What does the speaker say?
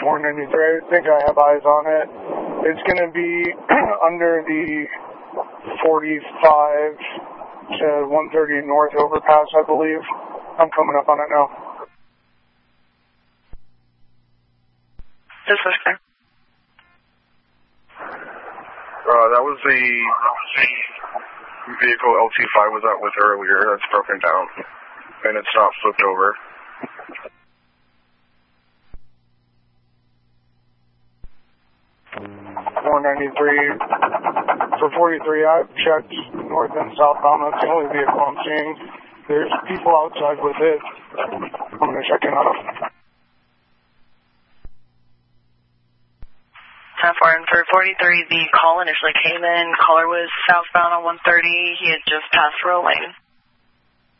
493. I think I have eyes on it. It's going to be under the 45 to 130 north overpass, I believe. I'm coming up on it now. This is clear. That was the vehicle LT5 was out with earlier. That's broken down. And it's not flipped over. For 43, I've checked north and southbound. That's the only vehicle I'm seeing. There's people outside with it. I'm going to check it out. 10-4, and for 43, the call initially came in. Caller was southbound on 130. He had just passed row lane.